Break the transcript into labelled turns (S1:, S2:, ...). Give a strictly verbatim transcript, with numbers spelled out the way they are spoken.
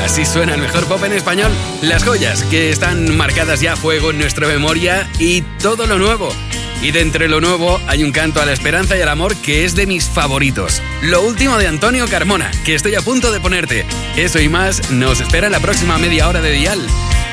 S1: Así suena el mejor pop en español. Las joyas que están marcadas ya a fuego en nuestra memoria y todo lo nuevo. Y de entre lo nuevo hay un canto a la esperanza y al amor que es de mis favoritos. Lo último de Antonio Carmona, que estoy a punto de ponerte. Eso y más nos espera en la próxima media hora de Dial.